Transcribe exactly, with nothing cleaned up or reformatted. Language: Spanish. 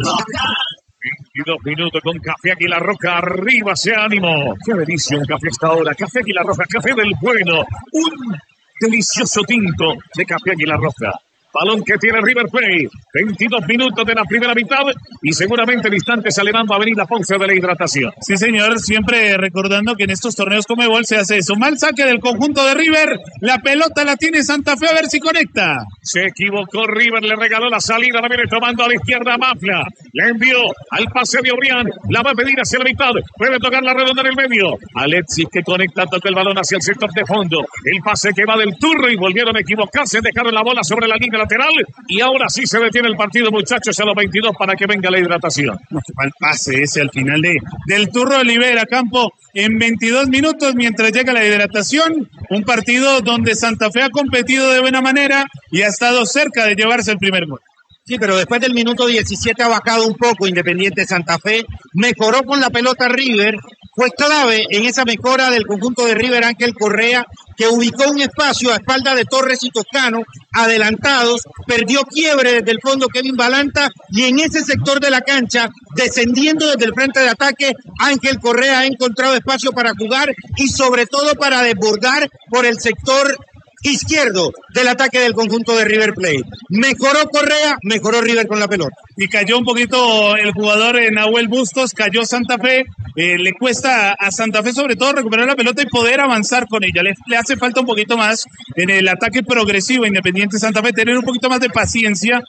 veintidós minutos con Café Águila Roja, arriba ese ánimo. Qué delicia un café esta hora. Café Águila Roja, café del bueno. Un delicioso tinto de Café Águila Roja. Balón que tiene River Plate. veintidós minutos de la primera mitad y seguramente el instante se le va a venir la pausa de la hidratación. Sí, señor. Siempre recordando que en estos torneos Conmebol se hace eso. Mal saque del conjunto de River. La pelota la tiene Santa Fe, a ver si conecta. Se equivocó River, le regaló la salida, la viene tomando a la izquierda Mafla. Le envió al pase de Obrián. La va a pedir hacia la mitad. Puede tocar la redonda en el medio. Alexis que conecta, toca el balón hacia el sector de fondo. El pase que va del Turro y volvieron a equivocarse. Dejaron la bola sobre la línea lateral y ahora sí se detiene el partido, muchachos, a los veintidós para que venga la hidratación. No, el pase ese al final de, del Turro Olivera, Campo, en veintidós minutos mientras llega la hidratación. Un partido donde Santa Fe ha competido de buena manera y ha estado cerca de llevarse el primer gol. Sí, pero después del minuto diecisiete ha bajado un poco Independiente Santa Fe, mejoró con la pelota River, fue clave en esa mejora del conjunto de River Ángel Correa, que ubicó un espacio a espalda de Torres y Toscano, adelantados, perdió quiebre desde el fondo Kevin Balanta, y en ese sector de la cancha, descendiendo desde el frente de ataque, Ángel Correa ha encontrado espacio para jugar y sobre todo para desbordar por el sector izquierdo del ataque del conjunto de River Plate. Mejoró Correa, mejoró River con la pelota. Y cayó un poquito el jugador eh, Nahuel Bustos, cayó Santa Fe, eh, le cuesta a Santa Fe sobre todo recuperar la pelota y poder avanzar con ella. Le, le hace falta un poquito más en el ataque progresivo Independiente Santa Fe, tener un poquito más de paciencia